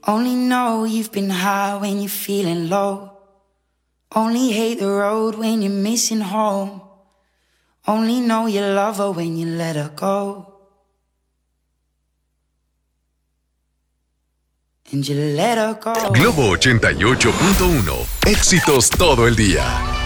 Only know you've been high when you're feeling low. Only hate the road when you're missing home. Only know you love her when you let her go. And you let her go. Globo 88.1. Éxitos todo el día.